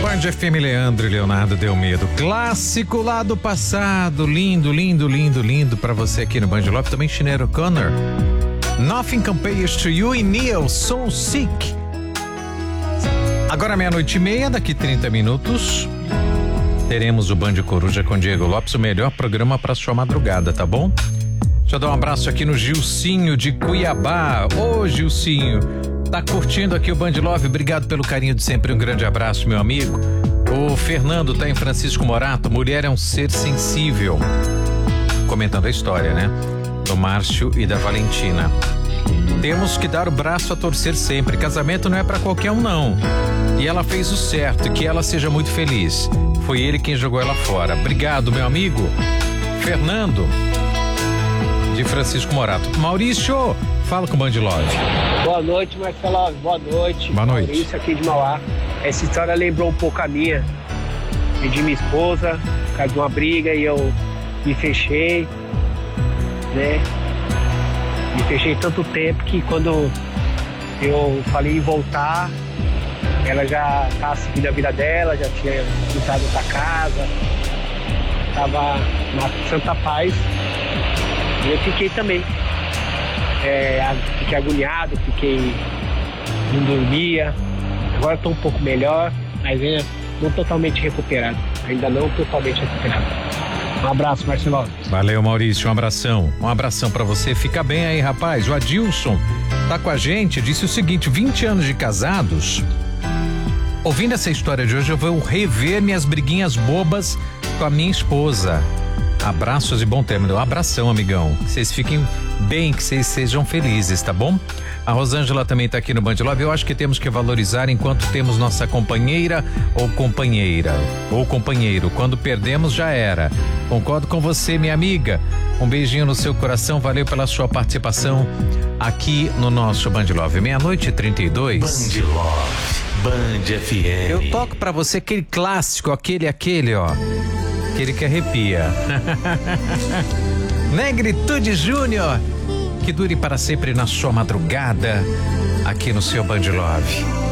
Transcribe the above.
Band FM, Leandro e Leonardo Deu Medo. Clássico lá do passado. Lindo, lindo, lindo, lindo pra você aqui no Band Love. Também Sinéad O'Connor. Nothing Compares to You e Neil, So Sick. Agora 00:30, daqui 30 minutos. Teremos o Band Coruja com Diego Lopes, o melhor programa pra sua madrugada, tá bom? Deixa eu dar um abraço aqui no Gilcinho de Cuiabá. Ô, Gilcinho, tá curtindo aqui o Band Love? Obrigado pelo carinho de sempre, um grande abraço, meu amigo. O Fernando tá em Francisco Morato. Mulher é um ser sensível. Comentando a história, né? Do Márcio e da Valentina. Temos que dar o braço a torcer sempre. Casamento não é pra qualquer um, não. E ela fez o certo, e que ela seja muito feliz. Foi ele quem jogou ela fora. Obrigado, meu amigo. Fernando de Francisco Morato. Maurício, fala com o Band Love. Boa noite, Marcelo. Boa noite. Boa noite. Maurício aqui de Mauá. Essa história lembrou um pouco a minha. Perdi minha esposa, por causa de uma briga, e eu me fechei, né? Me fechei tanto tempo que quando eu falei em voltar, ela já estava seguindo a vida dela, já tinha mudado outra casa, estava na santa paz. E eu fiquei também. Fiquei agoniado, não dormia. Agora estou um pouco melhor, mas ainda não totalmente recuperado. Ainda não totalmente recuperado. Um abraço, Marcelo. Valeu, Maurício, um abração. Um abração pra você. Fica bem aí, rapaz. O Adilson tá com a gente, disse o seguinte: 20 anos de casados. Ouvindo essa história de hoje, eu vou rever minhas briguinhas bobas com a minha esposa. Abraços e bom término. Um abração, amigão. Que vocês fiquem bem, que vocês sejam felizes, tá bom? A Rosângela também tá aqui no Band Love. Eu acho que temos que valorizar enquanto temos nossa companheira ou companheira ou companheiro. Quando perdemos, já era. Concordo com você, minha amiga. Um beijinho no seu coração. Valeu pela sua participação aqui no nosso Band Love. 00:32. Band Love, Band FM. Eu toco pra você aquele clássico, aquele, ó. Aquele que arrepia. Negritude Júnior, que dure para sempre na sua madrugada, aqui no seu Band Love.